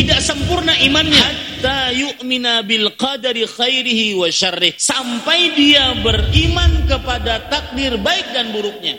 tidak sempurna imannya. Hatta yu'mina bil qadari khairihi wa syarrih, sampai dia beriman kepada takdir baik dan buruknya.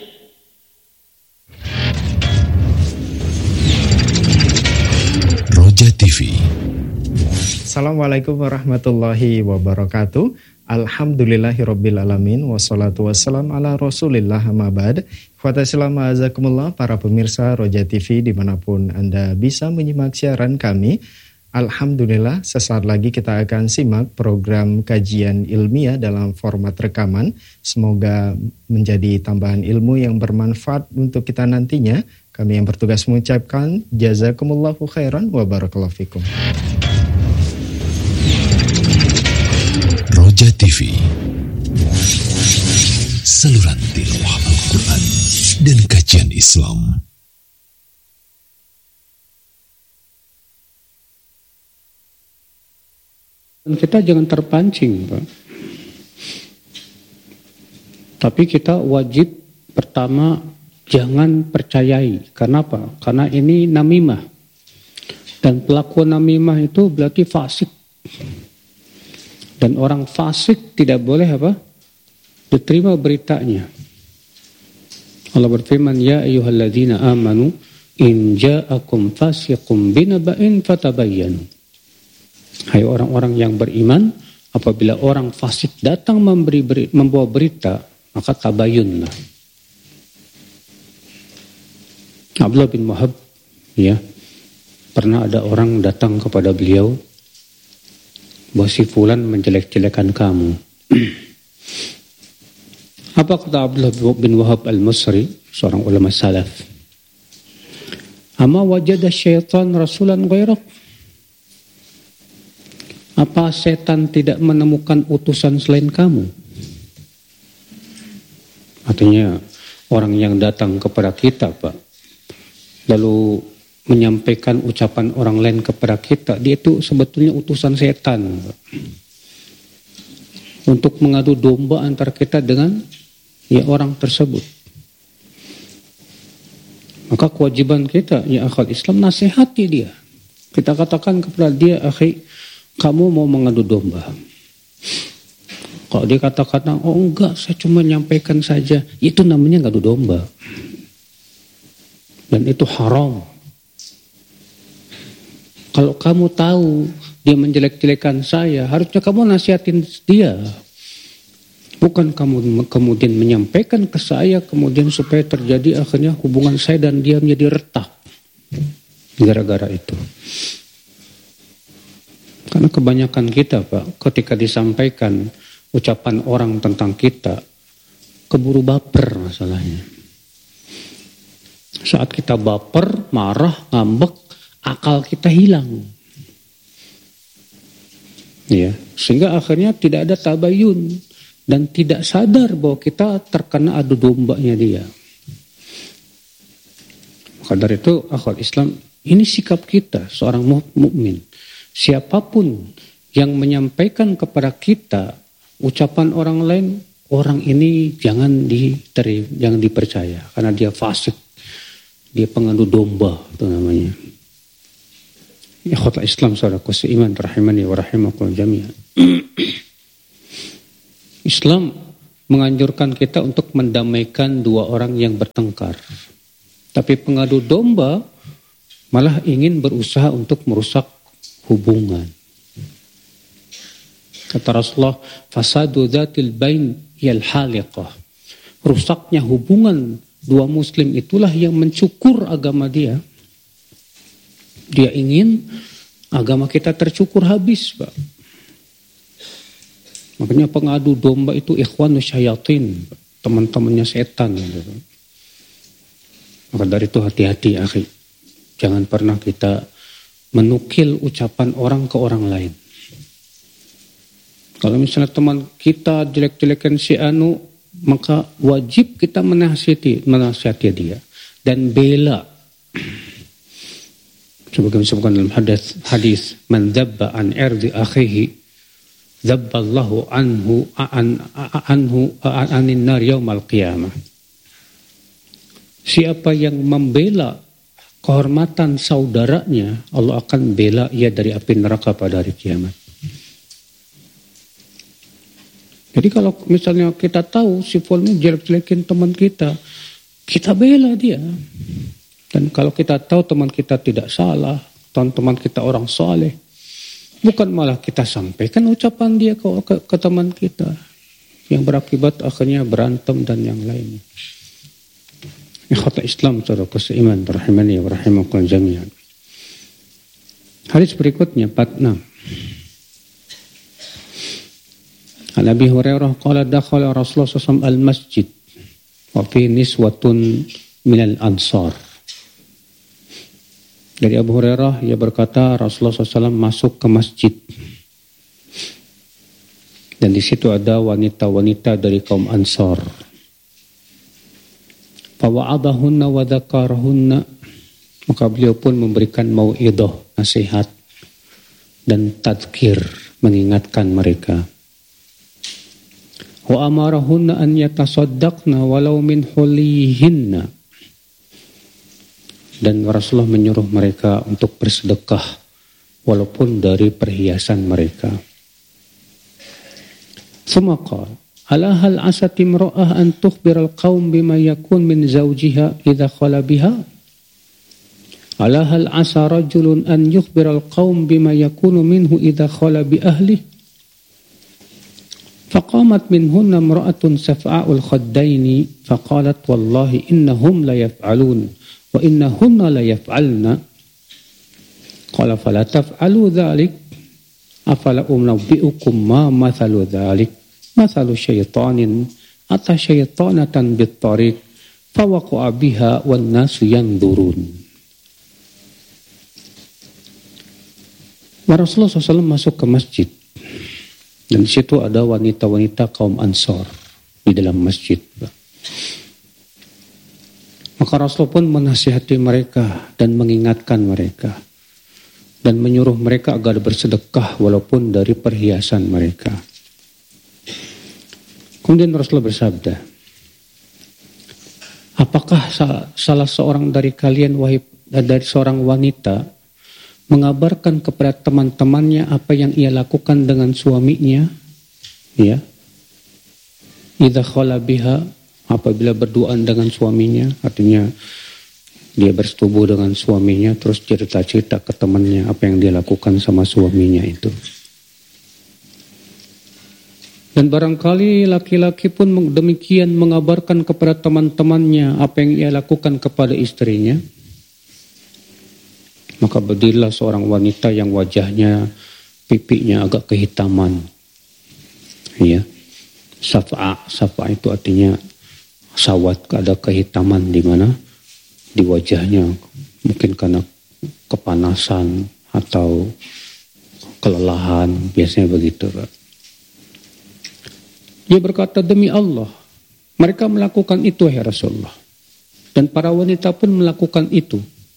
Roja TV. Assalamualaikum warahmatullahi wabarakatuh. Alhamdulillahirabbil alamin, wassalatu wassalam ala Rasulillah, amma ba'd. Ikhwatal azakumullah, para pemirsa Roja TV dimanapun Anda bisa menyimak siaran kami. Alhamdulillah, sesaat lagi kita akan simak program kajian ilmiah dalam format rekaman. Semoga menjadi tambahan ilmu yang bermanfaat untuk kita nantinya. Kami yang bertugas mengucapkan jazakumullahu khairan wa barakallahu fikum. Roja TV, saluran tilawah Al-Quran dan kajian Islam. Kita jangan terpancing, Pak. Tapi kita wajib pertama jangan percayai. Kenapa? Karena ini namimah. Dan pelaku namimah itu berarti fasik. Dan orang fasik tidak boleh diterima beritanya. Allah berfirman, ya ayyuhalladzina amanu in ja'akum fasiqun binaba'in fatabayyanu. Hai orang-orang yang beriman, apabila orang fasik datang membawa berita, maka tabayyunlah. Abdullah bin Wahab, pernah ada orang datang kepada beliau, bahwa si fulan menjelek-jelekan kamu. Apa kata Abdullah bin Wahab al-Masri, seorang ulama salaf? Ama wajada syaitan rasulan ghairak? Apa setan tidak menemukan utusan selain kamu? Artinya orang yang datang kepada kita, Pak, lalu menyampaikan ucapan orang lain kepada kita, dia itu sebetulnya utusan setan, Pak, untuk mengadu domba antar kita dengan orang tersebut. Maka kewajiban kita, akhal Islam, nasihati dia. Kita katakan kepada dia, akhi, kamu mau mengadu domba. Kalau dia katakan, oh enggak, saya cuma menyampaikan saja, itu namanya ngadu domba. Dan itu haram. Kalau kamu tahu dia menjelek-jelekan saya, harusnya kamu nasihatin dia. Bukan kamu kemudian menyampaikan ke saya, kemudian supaya terjadi akhirnya hubungan saya dan dia menjadi retak. Gara-gara itu. Karena kebanyakan kita, Pak, ketika disampaikan ucapan orang tentang kita, keburu baper masalahnya. Saat kita baper, marah, ngambek, akal kita hilang. Sehingga akhirnya tidak ada tabayun dan tidak sadar bahwa kita terkena adu dombanya dia. Maka dari itu, akhwat Islam, ini sikap kita seorang mukmin. Siapapun yang menyampaikan kepada kita ucapan orang lain, orang ini jangan dipercaya karena dia fasik, dia pengadu domba, itu namanya. Ikhwatul Islam, saudaraku seiman, rahimani wa rahimakumullah jami'an. Islam menganjurkan kita untuk mendamaikan dua orang yang bertengkar. Tapi pengadu domba malah ingin berusaha untuk merusak hubungan. Kata Rasulullah, fasadu dzatil bain yal haliqah. Rusaknya hubungan dua muslim itulah yang mencukur agama dia. Dia ingin agama kita tercukur habis, Pak. Makanya pengadu domba itu ikhwanus syayatin, teman-temannya setan. Maka dari itu hati-hati, akhi. Jangan pernah kita menukil ucapan orang ke orang lain. Kalau misalnya teman kita jelek-jelekan si anu, maka wajib kita menasihati dia dan bela. Sebagaimana disebutkan dalam hadis, man dzabba an irdi akhihi dzabballahu anhu anin nar yaumal qiyamah. Siapa yang membela kehormatan saudaranya, Allah akan bela ia dari api neraka pada hari kiamat. Jadi kalau misalnya kita tahu si fulannya jelek-jelekin teman kita bela dia. Dan kalau kita tahu teman kita tidak salah, teman kita orang soleh, bukan malah kita sampaikan ucapan dia ke teman kita yang berakibat akhirnya berantem dan yang lainnya. Ikhwata Islam saudara seiman rahimani wa rahimakumullah jami'an. Hadis berikutnya 46. An Abi Hurairah qala dakhala Rasulullah sallallahu alaihi al-masjid wa fi niswatun minal ansar. Dari Abu Hurairah, ia berkata Rasulullah SAW masuk ke masjid dan di situ ada wanita-wanita dari kaum Ansar. Fawa'adahunna wa dzakarahunna, maka beliau pun memberikan mau'idah, nasihat dan tadzkir, mengingatkan mereka. Wa amarahunna an yatasaddaqna walau min hulihinna, dan Rasulullah menyuruh mereka untuk bersedekah walaupun dari perhiasan mereka. Tsumma qala ala hal asati imra'ah an tukhbiral qaum bima yakun min zawjiha idza khala biha? Ala hal asa rajulun an yukhbiral qaum bima yakunu minhu idza khala bi ahlihi? Faqamat minhunna imra'atun saf'a'ul khaddaini faqalat wallahi innahum la yaf'alun wa innahunna la yaf'alna. Qala fala taf'alu dhalik afala unabbi'ukum ma mathalu dhalik mathalu syaitanin ata syaitanatan bit-tariq fawaqa'a biha wan nasu yanzurun. Rasulullah SAW masuk ke masjid dan di situ ada wanita-wanita kaum Ansar di dalam masjid. Maka Rasul pun menasihati mereka dan mengingatkan mereka dan menyuruh mereka agar bersedekah walaupun dari perhiasan mereka. Kemudian Rasulullah bersabda, apakah salah seorang dari kalian dari seorang wanita mengabarkan kepada teman-temannya apa yang ia lakukan dengan suaminya? Ya. Idza khala biha, apabila berduaan dengan suaminya, artinya dia bersetubuh dengan suaminya, terus cerita-cerita ke temannya apa yang dia lakukan sama suaminya itu. Dan barangkali laki-laki pun demikian mengabarkan kepada teman-temannya apa yang ia lakukan kepada istrinya. Maka berdirilah seorang wanita yang wajahnya, pipinya agak kehitaman. Ya. Saf'a itu artinya sawat, ada kehitaman di mana? Di wajahnya, mungkin karena kepanasan atau kelelahan, biasanya begitu, Pak. Dia berkata, demi Allah, mereka melakukan itu ya Rasulullah. Dan para wanita pun melakukan itu.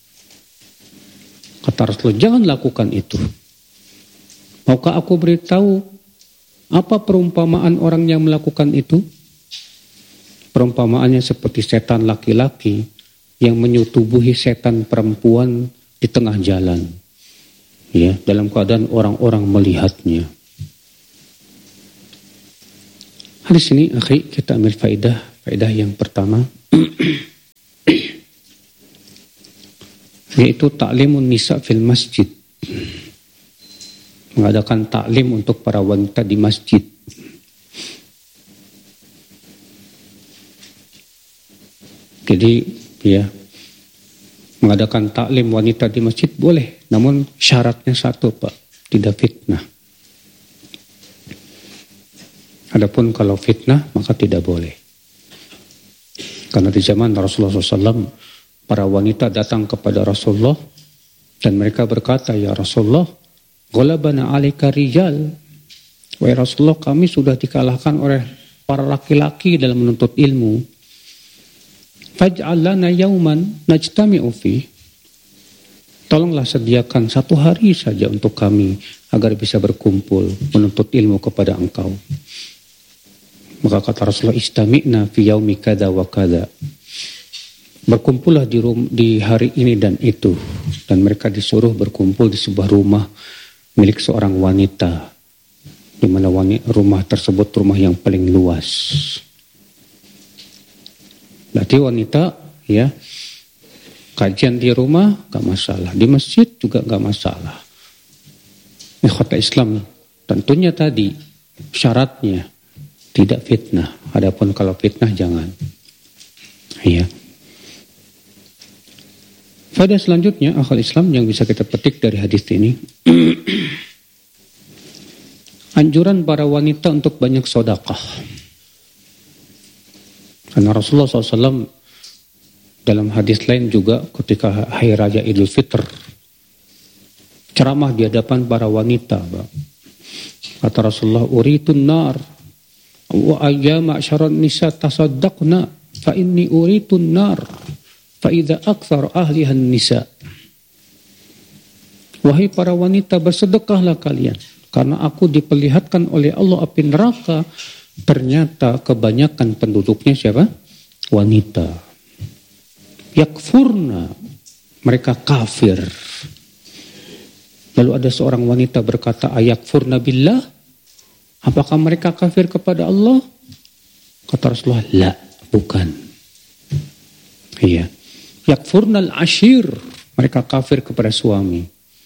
Kata Rasulullah, jangan lakukan itu. Maukah aku beritahu apa perumpamaan orang yang melakukan itu? Perumpamaannya seperti setan laki-laki yang menyetubuhi setan perempuan di tengah jalan. Ya, dalam keadaan orang-orang melihatnya. Hadis ini, akhi, kita ambil faedah yang pertama. Yaitu ta'limun nisa fil masjid. Mengadakan taklim untuk para wanita di masjid. Jadi ya, mengadakan taklim wanita di masjid boleh, namun syaratnya satu, Pak, tidak fitnah. Adapun kalau fitnah maka tidak boleh. Karena di zaman Rasulullah SAW, para wanita datang kepada Rasulullah dan mereka berkata, ya Rasulullah, ghalabana alaika rijal. Wahai Rasulullah, kami sudah dikalahkan oleh para laki-laki dalam menuntut ilmu. Faj'al lana yauman najtami'u fi. Tolonglah sediakan satu hari saja untuk kami agar bisa berkumpul menuntut ilmu kepada engkau. Maka kata Rasulullah, istami'na fi yaumi kada wa kada. Berkumpullah di hari ini dan itu, dan mereka disuruh berkumpul di sebuah rumah milik seorang wanita, di mana rumah tersebut rumah yang paling luas. Berarti wanita, ya, kajian di rumah gak masalah, di masjid juga gak masalah. Ikhwata Islam, tentunya tadi syaratnya tidak fitnah. Adapun kalau fitnah jangan. Ya. Faedah selanjutnya akhwat Islam yang bisa kita petik dari hadis ini, anjuran para wanita untuk banyak sedekah. Karena Rasulullah SAW dalam hadis lain juga ketika hari raya Idul Fitr ceramah di hadapan para wanita, kata Rasulullah, uritun nar wa ayya ma'syaran nisa tasaddaqna fa inni uritun nar fa idza aktsar ahliha nisa. Wahai para wanita, bersedekahlah kalian karena aku diperlihatkan oleh Allah api neraka. Ternyata kebanyakan penduduknya siapa? Wanita. Yakfurna, mereka kafir. Lalu ada seorang wanita berkata, ayakfurna billah, apakah mereka kafir kepada Allah? Kata Rasulullah, la, bukan. Iya. Yakfurnal ashir, mereka kafir kepada suami.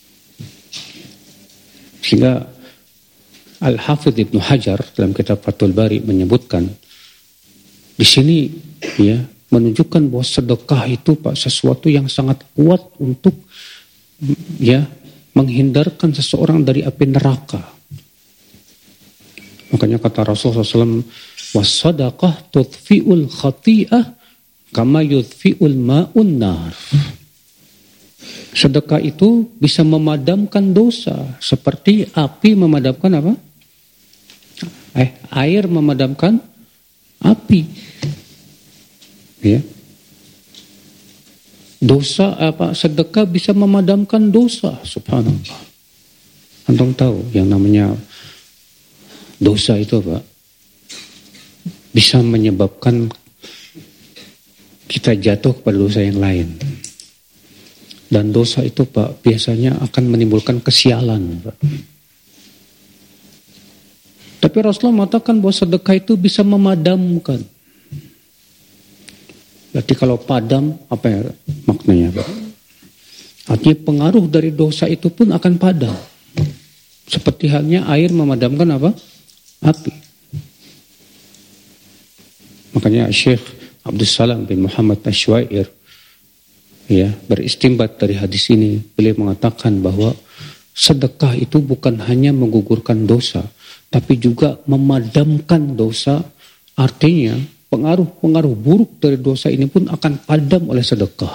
Sehingga Al-Hafidh Ibnu Hajar dalam kitab Fathul Bari menyebutkan di sini, ya, menunjukkan bahwa sedekah itu Pak sesuatu yang sangat kuat untuk, ya, menghindarkan seseorang dari api neraka. Makanya kata Rasulullah SAW, was-sadaqah tudfi'ul khati'ah kama yudfi'ul ma'un nar. Sedekah itu bisa memadamkan dosa seperti api memadamkan apa? Air memadamkan api. Ya. Dosa sedekah bisa memadamkan dosa, subhanallah. Antum tahu yang namanya dosa itu apa? Bisa menyebabkan kita jatuh kepada dosa yang lain. Dan dosa itu Pak biasanya akan menimbulkan kesialan, Pak. Tapi Rasulullah mengatakan bahwa sedekah itu bisa memadamkan. Berarti kalau padam, apa ya maknanya, Pak? Artinya pengaruh dari dosa itu pun akan padam. Seperti halnya air memadamkan apa? Api. Makanya Syekh Abdul Salam bin Muhammad Asywair, ya, beristimbat dari hadis ini, beliau mengatakan bahwa sedekah itu bukan hanya menggugurkan dosa, tapi juga memadamkan dosa. Artinya pengaruh-pengaruh buruk dari dosa ini pun akan padam oleh sedekah.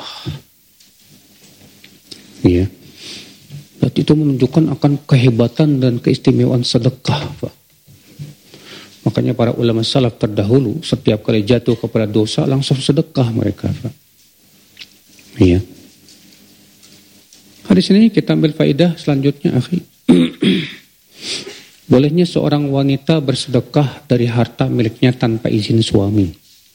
Ya, berarti itu menunjukkan akan kehebatan dan keistimewaan sedekah, Pak. Makanya para ulama salaf terdahulu setiap kali jatuh kepada dosa langsung sedekah mereka, Pak. Iya. Hadis ini kita ambil faedah selanjutnya, akhi. Bolehnya seorang wanita bersedekah dari harta miliknya tanpa izin suami.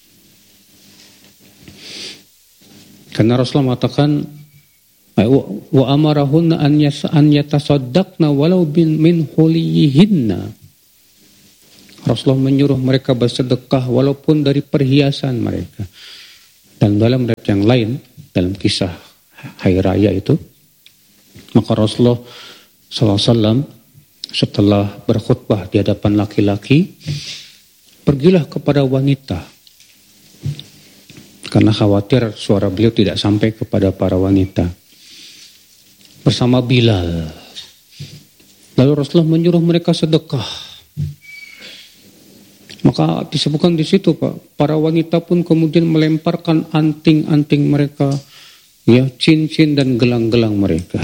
Karena Rasulullah mengatakan, wa amarahunna an yatasaddaqna walau min huliyihinna. Rasulullah menyuruh mereka bersedekah walaupun dari perhiasan mereka. Dan dalam riwayat yang lain, dalam kisah hari raya itu, maka Rasulullah SAW setelah berkhutbah di hadapan laki-laki, pergilah kepada wanita. Karena khawatir suara beliau tidak sampai kepada para wanita. Bersama Bilal. Lalu Rasulullah menyuruh mereka sedekah. Maka disebutkan di situ, Pak, para wanita pun kemudian melemparkan anting-anting mereka, ya, cincin dan gelang-gelang mereka.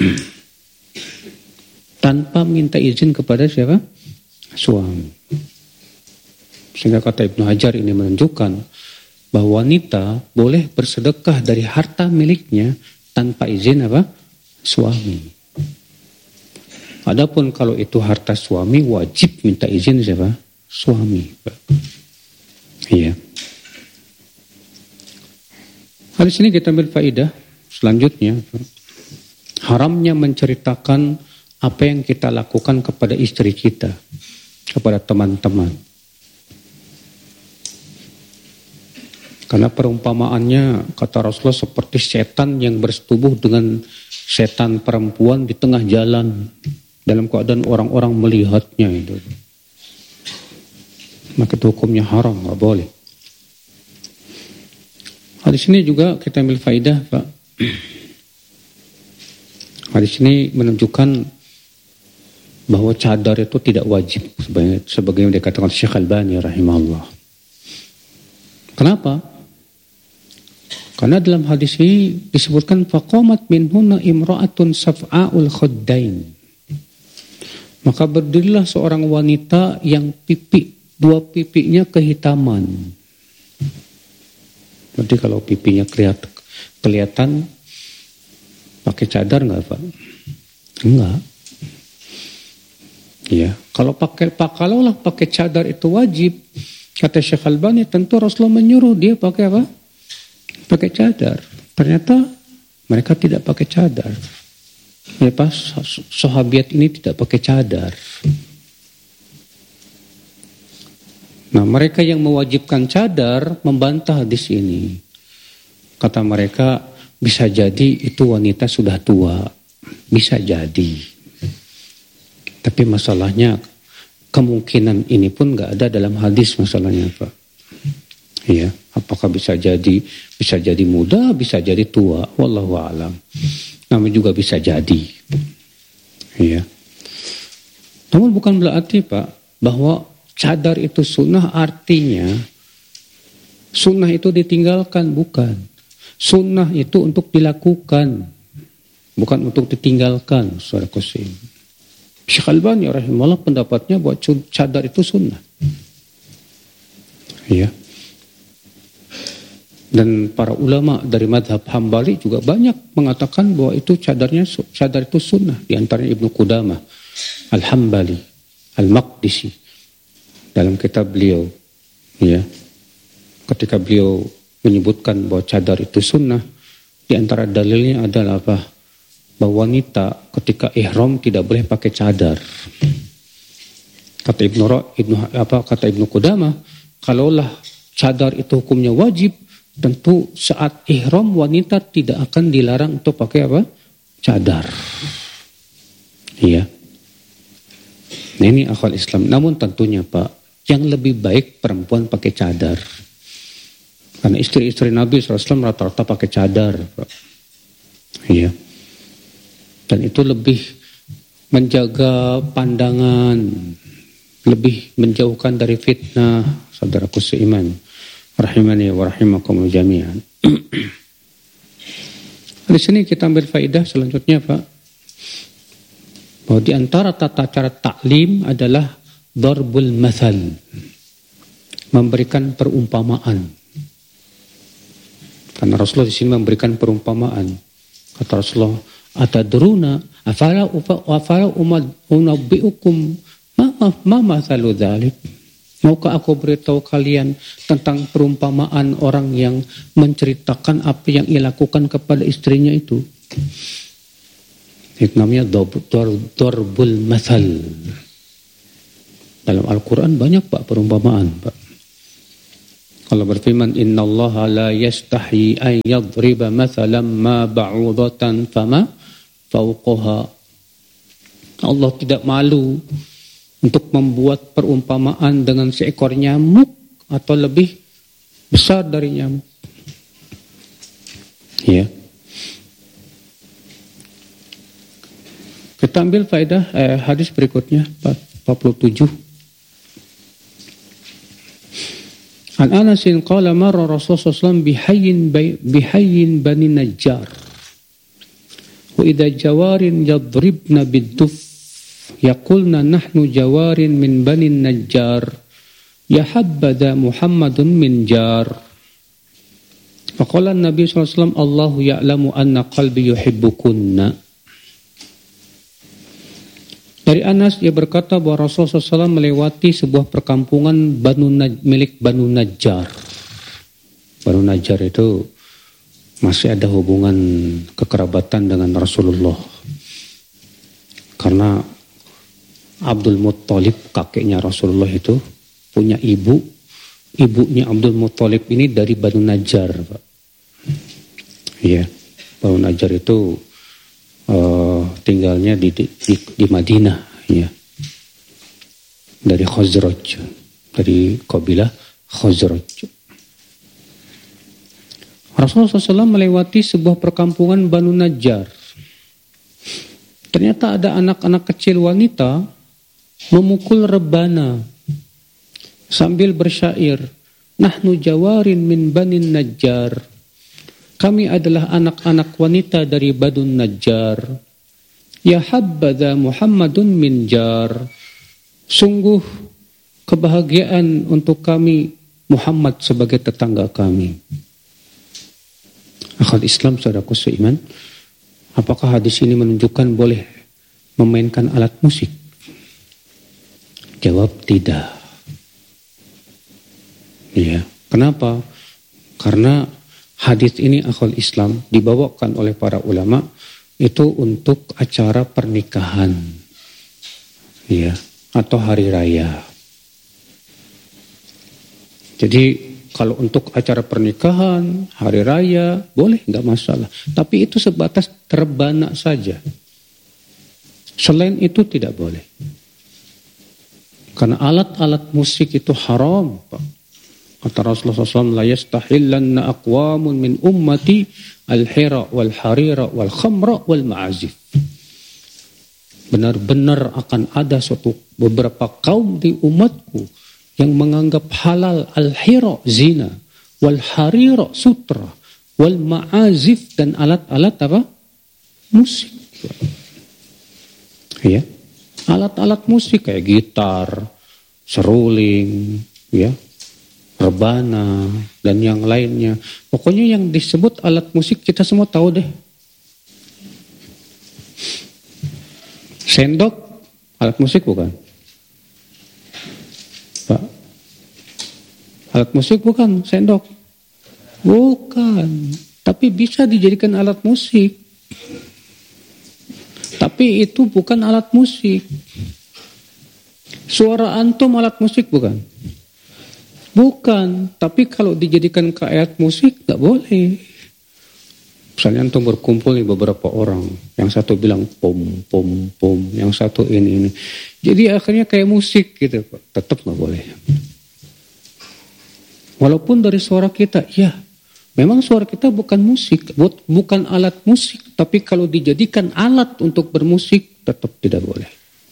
Tanpa minta izin kepada siapa? Suami. Sehingga kata Ibnu Hajar ini menunjukkan bahwa wanita boleh bersedekah dari harta miliknya tanpa izin apa? Suami. Adapun kalau itu harta suami, wajib minta izin siapa? Suami. Iya. Hadis ini kita ambil faedah selanjutnya. Haramnya menceritakan apa yang kita lakukan kepada istri kita, kepada teman-teman. Karena perumpamaannya, kata Rasulullah, seperti setan yang bersetubuh dengan setan perempuan di tengah jalan dalam keadaan orang-orang melihatnya itu. Maka itu hukumnya haram, nggak boleh. Hadis ini juga kita ambil faidah, Pak. Hadis ini menunjukkan bahwa cadar itu tidak wajib, sebagaimana dikatakan Syekh Albani rahimahullah. Kenapa? Karena dalam hadis ini disebutkan faqamat minhunna imra'atun saf'aul khaddain. Maka berdirilah seorang wanita yang dua pipinya kehitaman. Jadi kalau pipinya kelihatan pakai cadar enggak, Pak? Enggak. Ya, kalau pakai cadar itu wajib, kata Syekh Albani, tentu Rasulullah menyuruh dia pakai apa? Pakai cadar. Ternyata mereka tidak pakai cadar. Lepas sahabiat ini tidak pakai cadar. Nah, mereka yang mewajibkan cadar membantah hadis ini. Kata mereka, bisa jadi itu wanita sudah tua. Bisa jadi. Tapi masalahnya, kemungkinan ini pun gak ada dalam hadis masalahnya, Pak. Ya, apakah bisa jadi muda, bisa jadi tua, wallahu a'lam. Namun juga bisa jadi. Ya. Namun bukan berarti, Pak, bahwa cadar itu sunnah, artinya sunnah itu ditinggalkan, bukan. Sunnah itu untuk dilakukan, bukan untuk ditinggalkan, saudara Qasim. Syekh Albani rahimahullah pendapatnya bahwa cadar itu sunnah. Ya. Dan para ulama dari madhab Hambali juga banyak mengatakan bahwa itu cadar itu sunnah. Di antaranya Ibnu Qudamah Al-Hambali Al-Maqdisi dalam kitab beliau, ya, ketika beliau menyebutkan bahwa cadar itu sunnah, di antara dalilnya adalah apa? Bahwa wanita ketika ihram tidak boleh pakai cadar. Kata Ibnu Qudamah, kalaulah cadar itu hukumnya wajib, tentu saat ihram wanita tidak akan dilarang untuk pakai apa? Cadar. Iya. Nah, ini akhwal Islam. Namun tentunya, Pak, yang lebih baik perempuan pakai cadar. Karena istri-istri Nabi SAW rata-rata pakai cadar, Pak. Iya. Dan itu lebih menjaga pandangan, lebih menjauhkan dari fitnah, saudaraku seiman. Rahimani wa rahimakum jami'an. Di sini kita ambil faedah selanjutnya, Pak. Bahwa di antara tata cara taklim adalah darbul mathal. Memberikan perumpamaan. Karena Rasulullah di sini memberikan perumpamaan. Kata Rasulullah, atadruna afala unabbiukum ma mathalu dzalik. Maukah aku beritahu kalian tentang perumpamaan orang yang menceritakan apa yang ia lakukan kepada istrinya itu? Itu namanya darbul mathal. Dalam Al-Quran banyak, Pak, perumpamaan, Pak. Kalau berfirman, innallaha la yastahi an yadriba mathalan ma ba'udatan fama fawqaha. Allah tidak malu untuk membuat perumpamaan dengan seekor nyamuk atau lebih besar dari nyamuk. Ya. Kita ambil faedah hadis berikutnya 47. An Anasin qala marra Rasulullah SAW bihayyin bani Najjar wa idha jawarin yadribna bid-duf yaqulna nahnu jawarin min bani Najjar ya habbada Muhammadun min jar. Faqala Nabi SAW, Allahu ya'lamu anna qalbi yuhibbukunna. Dari Anas, dia berkata bahwa Rasulullah SAW melewati sebuah perkampungan milik Banu Najjar. Banu Najjar itu masih ada hubungan kekerabatan dengan Rasulullah. Karena Abdul Muttalib, kakeknya Rasulullah itu, punya ibunya Abdul Muttalib ini dari Banu Najjar, Pak. Iya, Banu Najjar itu tinggalnya di Madinah, ya. Dari Khazraj, dari kabilah Khazraj. Rasulullah SAW melewati sebuah perkampungan Banu Najjar. Ternyata ada anak-anak kecil wanita memukul rebana sambil bersyair, nahnu jawarin min Bani Najjar. Kami adalah anak-anak wanita dari Banu Najjar. Ya habbadha Muhammadun min jar. Sungguh kebahagiaan untuk kami Muhammad sebagai tetangga kami. Akhwat Islam, saudaraku seiman, apakah hadis ini menunjukkan boleh memainkan alat musik? Jawab tidak. Ya, kenapa? Karena hadis ini, akhwat Islam, dibawakan oleh para ulama itu untuk acara pernikahan, ya, atau hari raya. Jadi kalau untuk acara pernikahan, hari raya, boleh, nggak masalah. Tapi itu sebatas terbana saja. Selain itu tidak boleh. Karena alat-alat musik itu haram, Pak. Kata Rasulullah SAW, la yastahillanna aqwamun min ummati al-hira wal-harira wal-khamra wal-ma'azif. Benar-benar akan ada suatu beberapa kaum di umatku yang menganggap halal al-hira zina, wal-harira sutra, wal-ma'azif dan alat-alat apa? Musik. Ya. Alat-alat musik kayak gitar, seruling, ya, rebana dan yang lainnya. Pokoknya yang disebut alat musik kita semua tahu deh. Sendok alat musik bukan? Pak, alat musik bukan sendok? Bukan. Tapi bisa dijadikan alat musik. Tapi itu bukan alat musik. Suara antum alat musik bukan? Bukan. Tapi kalau dijadikan ke alat musik gak boleh. Misalnya antum berkumpul nih beberapa orang, yang satu bilang pom pom pom, yang satu ini. Jadi akhirnya kayak musik gitu, tetap nggak boleh. Walaupun dari suara kita, ya, memang suara kita bukan musik, bukan alat musik, tapi kalau dijadikan alat untuk bermusik, tetap tidak boleh.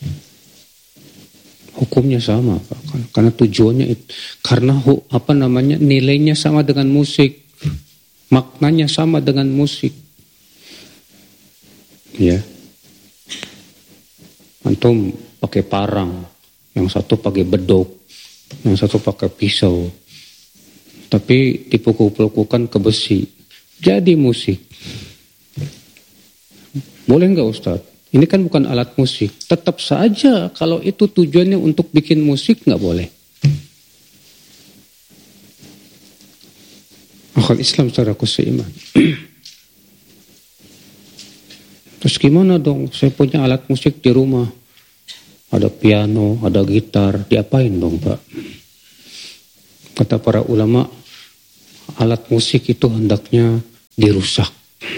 Hukumnya sama, Pak. Karena tujuannya itu, karena nilainya sama dengan musik. Maknanya sama dengan musik. Ya. Antum pakai parang, yang satu pakai bedok, yang satu pakai pisau. Tapi dipukul-pukulkan ke besi. Jadi musik. Boleh enggak Ustaz? Ini kan bukan alat musik. Tetap saja kalau itu tujuannya untuk bikin musik enggak boleh. Akhwat Islam saudaraku seiman. Terus gimana dong? Saya punya alat musik di rumah. Ada piano, ada gitar. Diapain dong, Pak? Kata para ulama, alat musik itu hendaknya dirusak.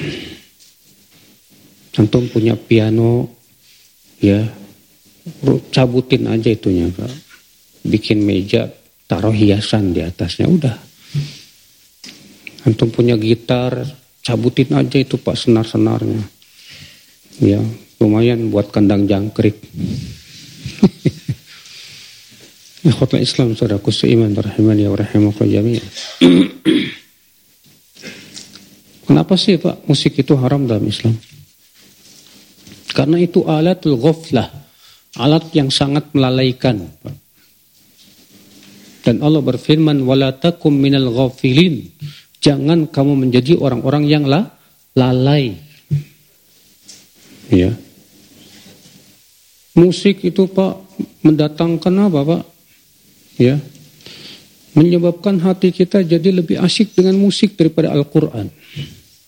Antum punya piano, ya, cabutin aja itunya, Pak. Bikin meja, taruh hiasan di atasnya, udah. Antum punya gitar, cabutin aja itu Pak senar-senarnya. Ya, lumayan buat kandang jangkrik. Ikhwatul Islam saudaraku seiman rahimani wa rahimakumullah jami'an. Kenapa sih Pak musik itu haram dalam Islam? Karena itu alatul ghaflah, alat yang sangat melalaikan, Pak. Dan Allah berfirman, wala takum minal ghafilin. Jangan kamu menjadi orang-orang yang lalai. Ya. Musik itu Pak mendatangkan apa Pak? Ya. Menyebabkan hati kita jadi lebih asyik dengan musik daripada Al-Quran.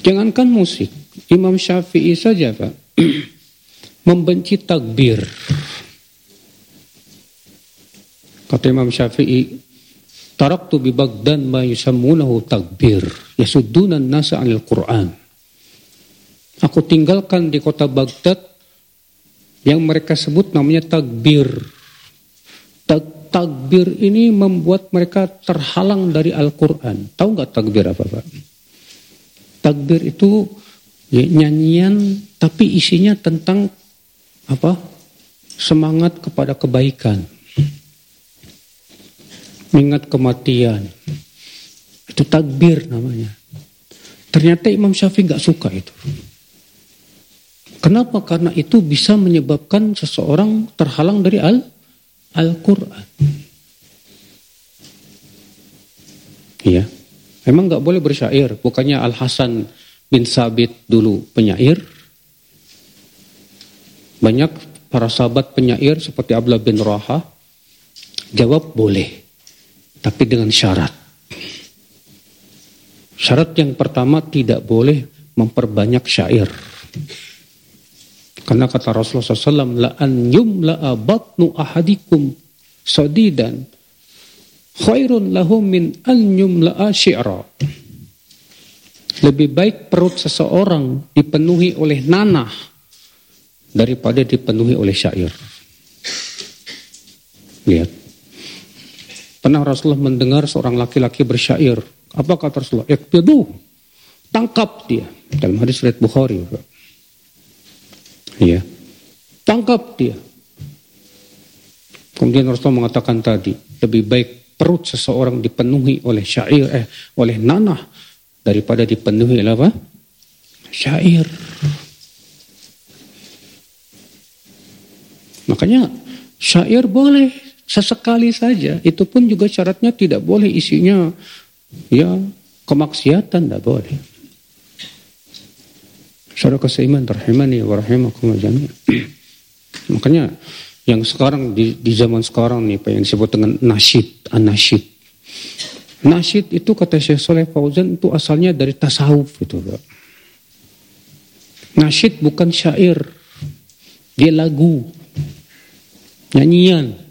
Jangankan musik, Imam Syafi'i saja Pak membenci takbir. Kata Imam Syafi'i, taraktu bi Baghdad ma yusammunahu takbir, yasudduna an-nasa 'anil Qur'an. Aku tinggalkan di kota Baghdad yang mereka sebut namanya takbir. Takbir ini membuat mereka terhalang dari Al-Quran. Tahu nggak takbir apa Pak? Takbir itu ya, nyanyian tapi isinya tentang apa? Semangat kepada kebaikan, mengingat kematian. Itu takbir namanya. Ternyata Imam Syafi'i nggak suka itu. Kenapa? Karena itu bisa menyebabkan seseorang terhalang dari Al-Quran. Iya, memang nggak boleh bersyair. Bukannya Al Hasan bin Sabit dulu penyair. Banyak para sahabat penyair seperti Abdullah bin Rawaha jawab boleh, tapi dengan syarat. Syarat yang pertama, tidak boleh memperbanyak syair. Karena kata Rasulullah SAW, la an yumla'a batnu ahadikum sadidan khairun lahu min an yumla'a syi'ra. Lebih baik perut seseorang dipenuhi oleh nanah daripada dipenuhi oleh syair. Lihat. Pernah Rasulullah mendengar seorang laki-laki bersyair. Apa kata Rasulullah? Iqbidu, tangkap dia. Dalam hadis riwayat Bukhari. Ya, tangkap dia. Kemudian Rasulullah mengatakan tadi, lebih baik perut seseorang dipenuhi oleh syair, oleh nanah daripada dipenuhi oleh apa? Syair. Makanya syair boleh sesekali saja. Itu pun juga syaratnya tidak boleh isinya ya kemaksiatan, tidak boleh. Saudara seiman rahimani wa rahimakumullah jami'an. Makanya yang sekarang di zaman sekarang nih Pak, yang disebut dengan nasyid, an-nasyid. Nasyid itu kata Syekh Saleh Fauzan itu asalnya dari tasawuf itu Pak. Nasyid bukan syair. Dia lagu. Nyanyian.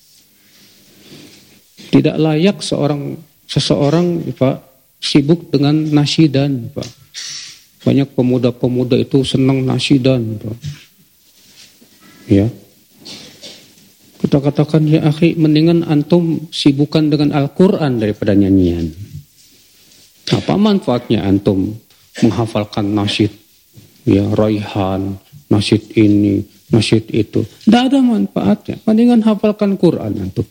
Tidak layak seseorang Pak sibuk dengan nasyidan Pak. Banyak pemuda-pemuda itu senang nasyidan Pak. Ya. Kita katakan ya akhi, mendingan antum sibukkan dengan Al-Quran daripada nyanyian. Apa manfaatnya antum menghafalkan nasyid? Ya, raihan, nasyid ini, nasyid itu. Tidak ada manfaatnya. Mendingan hafalkan Quran antum.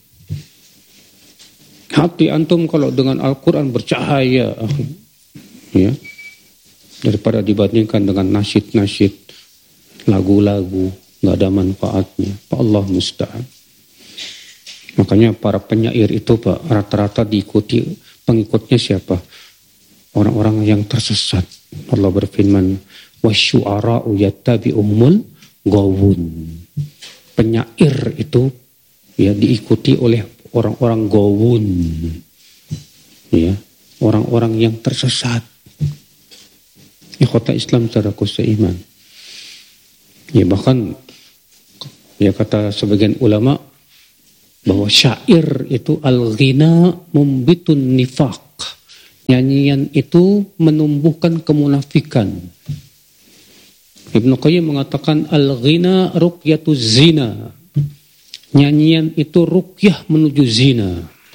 Hati antum kalau dengan Al-Quran bercahaya, akhi. Ya. Daripada dibandingkan dengan nasyid-nasyid, lagu-lagu, nggak ada manfaatnya. Pak Allah musta'an. Makanya para penyair itu Pak, rata-rata diikuti pengikutnya siapa? Orang-orang yang tersesat. Allah berfirman, wasyu'ara'u yattabi'uhumul ghawun. Penyair itu ya diikuti oleh orang-orang ghawun. Ya, orang-orang yang tersesat. Ikhwata Islam secara seiman. Ya bahkan ya kata sebagian ulama bahwa syair itu al-ghina mumbitun nifaq. Nyanyian itu menumbuhkan kemunafikan. Ibnu Qayyim mengatakan al-ghina ruqyatuz zina. Nyanyian itu ruqyah menuju zina.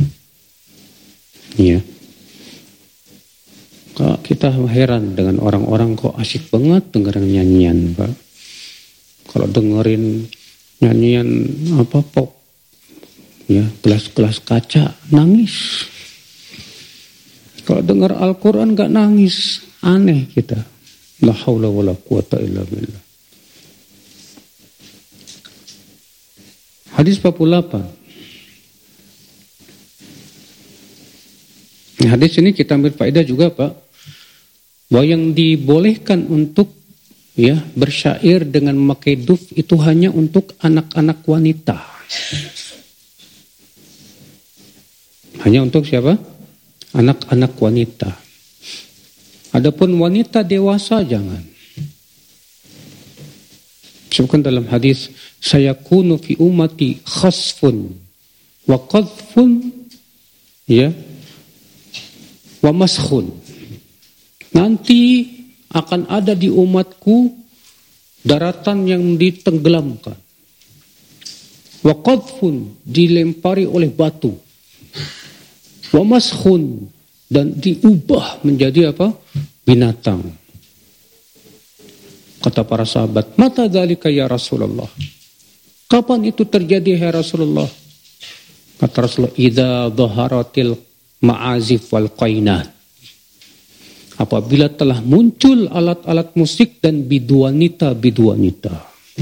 Ya. Kita heran dengan orang-orang kok asyik banget dengerin nyanyian Pak. Kalau dengerin nyanyian apa pop, ya gelas-gelas kaca nangis. Kalau dengar Al-Quran gak nangis, aneh kita. La haula wala quwata illa billah. Hadis 48. Hadis ini kita ambil faedah juga Pak, bahwa yang dibolehkan untuk ya bersyair dengan memakai duf itu hanya untuk anak-anak wanita. Hanya untuk siapa? Anak-anak wanita. Adapun wanita dewasa jangan. Sebutkan dalam hadis, sayakunu fi ummati khasfun wa qadhfun ya wa maskhun. Nanti akan ada di umatku daratan yang ditenggelamkan. Wa qadhfun, dilempari oleh batu. Wa maskhun, dan diubah menjadi apa? Binatang. Kata para sahabat, mata dzalika ya Rasulullah? Kapan itu terjadi ya Rasulullah? Kata Rasulullah, idza dhaharatil ma'azif wal qainat. Apabila telah muncul alat-alat musik dan biduanita.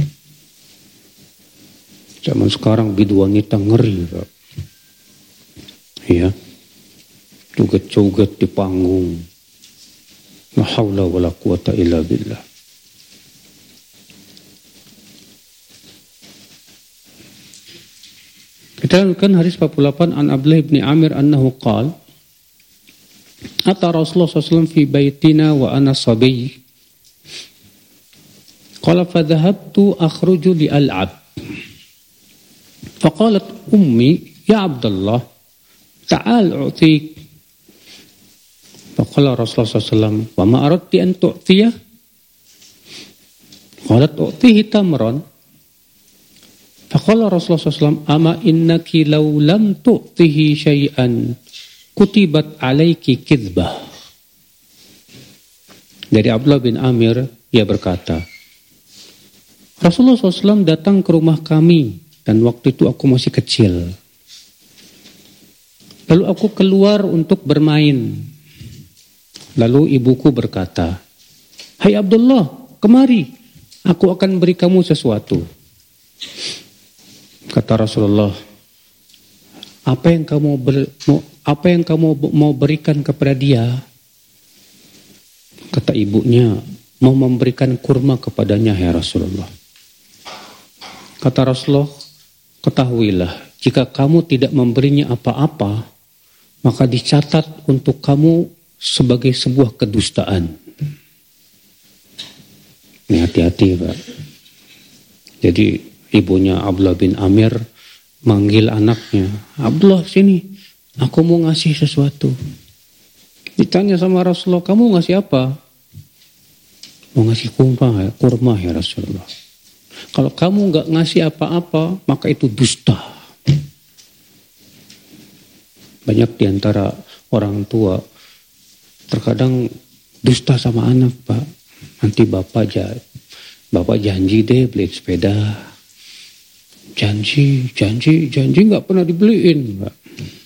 Zaman sekarang biduanita ngeri, Pak. Ya. Joget-joget di panggung. La haula wala quwata illa billah. Kita lanjutkan hadis 48 an Abdullah bin Amir annahu qala ata Rasulullah SAW fi baitina wa ana sabiy qala fadhahabtu akhruju li al'ab faqalat ummi ya Abdullah ta'al u'tik faqala Rasulullah SAW wa ma aradti an tu'tiyah qalat u'tihi tamran faqala Rasulullah SAW ama innaki law lam tu'tihi syai'an kutibat alaiki kidbah. Dari Abdullah bin Amir, ia berkata, Rasulullah SAW datang ke rumah kami dan waktu itu aku masih kecil. Lalu aku keluar untuk bermain. Lalu ibuku berkata, hai Abdullah, kemari, aku akan beri kamu sesuatu. Kata Rasulullah, apa yang kamu mau berikan kepada dia? Kata ibunya, mau memberikan kurma kepadanya ya Rasulullah. Kata Rasulullah, ketahuilah, jika kamu tidak memberinya apa-apa, maka dicatat untuk kamu sebagai sebuah kedustaan. Ini hati-hati, Pak. Jadi ibunya Abdullah bin Amir manggil anaknya, Abdullah sini, aku mau ngasih sesuatu. Ditanya sama Rasulullah, kamu ngasih apa? Mau ngasih kurma ya Rasulullah. Kalau kamu nggak ngasih apa-apa, maka itu dusta. Banyak diantara orang tua terkadang dusta sama anak, Pak. Nanti bapak janji deh beli sepeda. Janji nggak pernah dibeliin, Pak.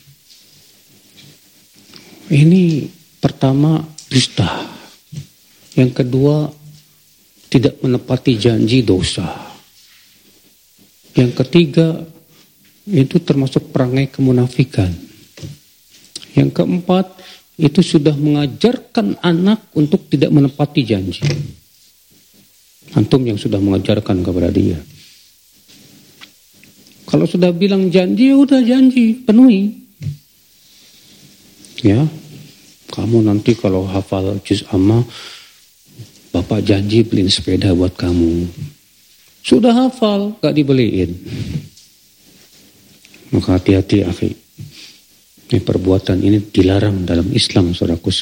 Ini pertama dusta. Yang kedua tidak menepati janji, dosa. Yang ketiga itu termasuk perangai kemunafikan. Yang keempat itu sudah mengajarkan anak untuk tidak menepati janji. Antum yang sudah mengajarkan kepada dia. Kalau sudah bilang janji, udah janji, penuhi. Ya, kamu nanti kalau hafal juz amma, bapak janji beliin sepeda buat kamu. Sudah hafal, gak dibeliin. Maka hati-hati, akhi. Perbuatan ini dilarang dalam Islam, saudaraku.